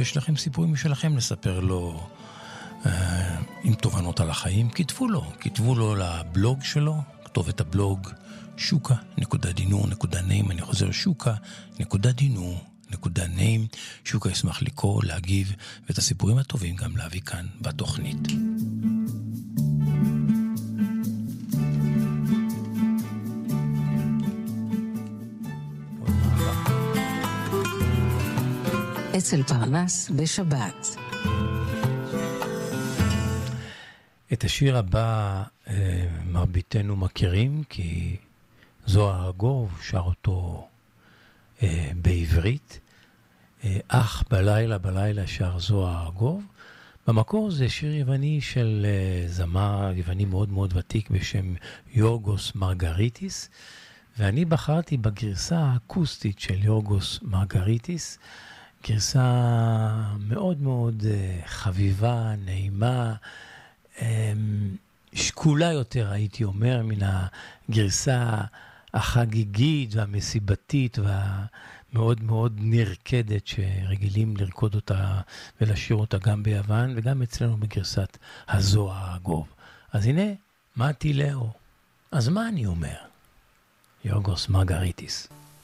יש לכם סיפורים משלכם לספר לו עם תובנות על החיים, כתבו לו לבלוג שלו, כתובת הבלוג shuka.dinur.name, אני חוזר shuka.dinur.name. שוקה ישמח לקרוא, להגיב, ואת הסיפורים הטובים גם להביא כאן בתוכנית. אצל פרנס בשבת. את השיר הבא מרביתנו מכירים, כי זוהר ארגוב שר אותו בעברית. אך בלילה שר זוהר ארגוב. במקור זה שיר יווני של זמר יווני מאוד מאוד ותיק בשם יורגוס מרגריטיס, ואני בחרתי בגרסה האקוסטית של יורגוס מרגריטיס, גרסה מאוד מאוד חביבה, נעימה, שקולה יותר הייתי אומר מן הגרסה החגיגית והמסיבתית והמאוד מאוד נרקדת שרגילים לרקוד אותה ולשיר אותה גם ביוון וגם אצלנו בגרסת הזוהר ארגוב. אז הנה, מתי לאו. אז מה אני אומר? יורגוס מרגריטיס.